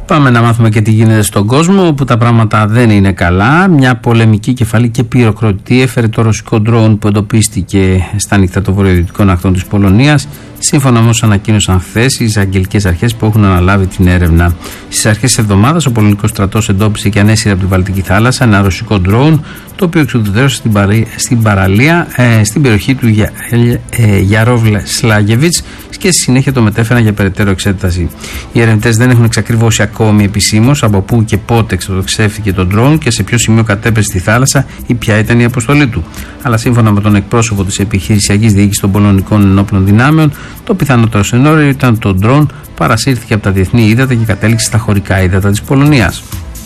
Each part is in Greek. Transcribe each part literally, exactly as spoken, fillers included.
Πάμε να μάθουμε και τι γίνεται στον κόσμο, όπου τα πράγματα δεν είναι καλά. Μια πολεμική κεφαλή και πυροκροτή έφερε το ρωσικό ντρόουν που εντοπίστηκε στα νύχτα των βορειοδυτικών ακτών της Πολωνίας, σύμφωνα με όσα ανακοίνωσαν χθες οι εισαγγελικές αρχές που έχουν αναλάβει την έρευνα. Στις αρχές της εβδομάδας, ο πολωνικός στρατός εντόπισε και ανέσυρε από τη Βαλτική θάλασσα ένα ρωσικό ντρόουν, το οποίο εξουδετερώσε στην, παρα... στην παραλία ε, στην περιοχή του Για... ε, Γιαρόβλε-Σλάγεβιτς και στη συνέχεια το μετέφεραν για περαιτέρω εξέταση. Οι ερευνητές δεν έχουν εξακριβώσει ακόμη επισήμως από πού και πότε εξωδοξεύτηκε το ντρόουν και σε ποιο σημείο κατέπεσε στη θάλασσα ή ποια ήταν η αποστολή του. Αλλά σύμφωνα με τον εκπρόσωπο της επιχειρησιακής διοίκησης των πολωνικών ενόπλων δυνάμεων, το πιθανότερο σενάριο ήταν το ντρόουν παρασύρθηκε από τα διεθνή ύδατα και κατέληξε στα χωρικά ύδατα της Πολωνίας.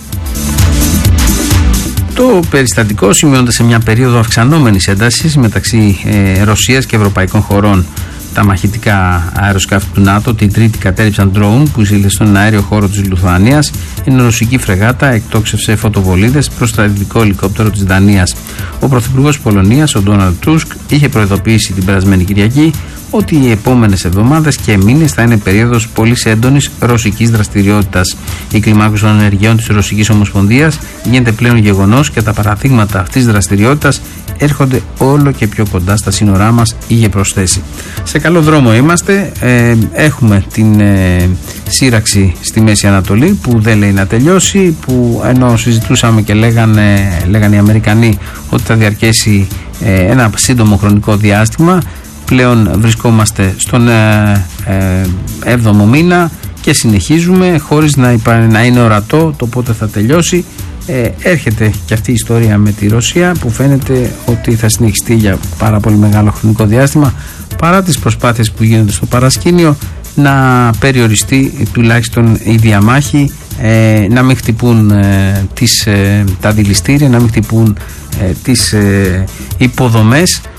Το περιστατικό σημειώνεται σε μια περίοδο αυξανόμενης έντασης μεταξύ ε, Ρωσίας και ευρωπαϊκών χωρών. Τα μαχητικά αεροσκάφη του ΝΑΤΟ την Τρίτη κατέριψαν ντρόουν που ζήλε στον αέριο χώρο της Λιθουανίας, ενώ η ρωσική φρεγάτα εκτόξευσε φωτοβολίδες προς στρατιωτικό ελικόπτερο της Δανίας. Ο πρωθυπουργός της Πολωνίας, ο Ντόναλντ Τούσκ, είχε προειδοποιήσει την περασμένη Κυριακή ότι οι επόμενες εβδομάδες και μήνες θα είναι περίοδος πολύ έντονης ρωσικής δραστηριότητας. Η κλιμάκωση των ενεργειών της Ρωσικής Ομοσπονδίας γίνεται πλέον γεγονός και τα παραδείγματα αυτής της δραστηριότητας έρχονται όλο και πιο κοντά στα σύνορά μας, είχε προσθέσει. Σε καλό δρόμο είμαστε. Ε, έχουμε την ε, σύραξη στη Μέση Ανατολή που δεν λέει να τελειώσει, που ενώ συζητούσαμε και λέγανε, λέγανε οι Αμερικανοί ότι θα διαρκέσει ε, ένα σύντομο χρονικό διάστημα, πλέον βρισκόμαστε στον έβδομο ε, μήνα και συνεχίζουμε χωρίς να, υπά, να είναι ορατό το πότε θα τελειώσει. Ε, έρχεται και αυτή η ιστορία με τη Ρωσία που φαίνεται ότι θα συνεχιστεί για πάρα πολύ μεγάλο χρονικό διάστημα, παρά τις προσπάθειες που γίνονται στο παρασκήνιο να περιοριστεί τουλάχιστον η διαμάχη, ε, να μην χτυπούν ε, τις, ε, τα δηληστήρια, να μην χτυπούν ε, τις ε, υποδομές